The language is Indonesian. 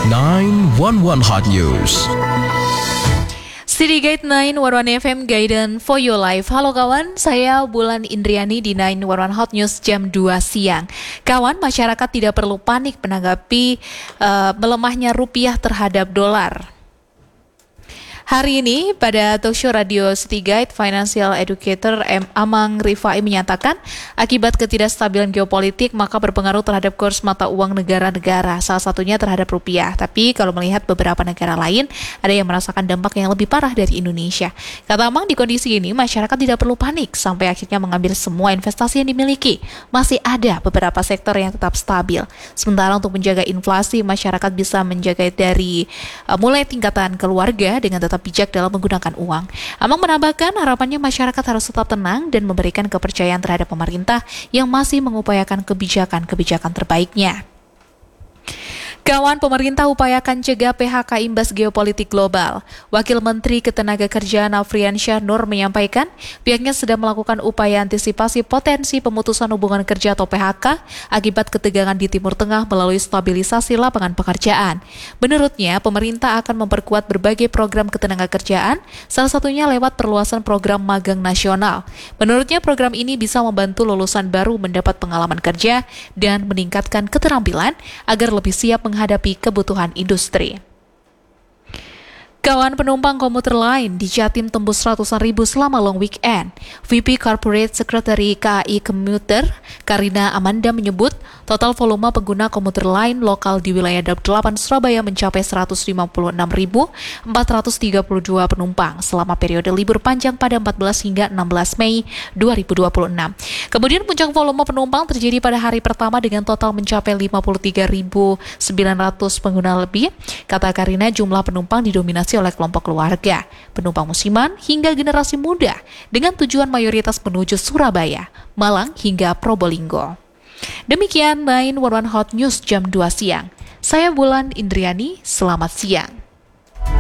911 Hot News. City Gate 911 FM Guidance for Your Life. Halo kawan, saya Bulan Indriani di 911 Hot News jam 2 siang. Kawan, masyarakat tidak perlu panik menanggapi melemahnya rupiah terhadap dolar. Hari ini pada talkshow radio City Guide, Financial Educator Amang Rifai menyatakan akibat ketidakstabilan geopolitik maka berpengaruh terhadap kurs mata uang negara-negara, salah satunya terhadap rupiah. Tapi kalau melihat beberapa negara lain, ada yang merasakan dampak yang lebih parah dari Indonesia. Kata Amang, di kondisi ini masyarakat tidak perlu panik sampai akhirnya mengambil semua investasi yang dimiliki. Masih ada beberapa sektor yang tetap stabil. Sementara untuk menjaga inflasi, masyarakat bisa menjaga dari mulai tingkatan keluarga dengan tetap bijak dalam menggunakan uang. Amang menambahkan harapannya masyarakat harus tetap tenang dan memberikan kepercayaan terhadap pemerintah yang masih mengupayakan kebijakan terbaiknya. Kawan, pemerintah upayakan cegah PHK imbas geopolitik global. Wakil Menteri Ketenagakerjaan Afriansyah Nur menyampaikan pihaknya sedang melakukan upaya antisipasi potensi pemutusan hubungan kerja atau PHK akibat ketegangan di Timur Tengah melalui stabilisasi lapangan pekerjaan. Menurutnya, pemerintah akan memperkuat berbagai program ketenagakerjaan, salah satunya lewat perluasan program magang nasional. Menurutnya, program ini bisa membantu lulusan baru mendapat pengalaman kerja dan meningkatkan keterampilan agar lebih siap menghadapi kebutuhan industri. Kawan, penumpang komuter lain di Jatim tembus ratusan ribu selama long weekend. VP Corporate Secretary KAI Komuter, Karina Amanda menyebut total volume pengguna komuter lain lokal di wilayah Daup 8 Surabaya mencapai 156.432 penumpang selama periode libur panjang pada 14 hingga 16 Mei 2026. Kemudian puncak volume penumpang terjadi pada hari pertama dengan total mencapai 53.900 pengguna lebih. Kata Karina, jumlah penumpang didominasi oleh kelompok keluarga, penumpang musiman hingga generasi muda dengan tujuan mayoritas menuju Surabaya, Malang hingga Probolinggo. Demikian 911 Hot News jam 2 siang. Saya Bulan Indriani, selamat siang.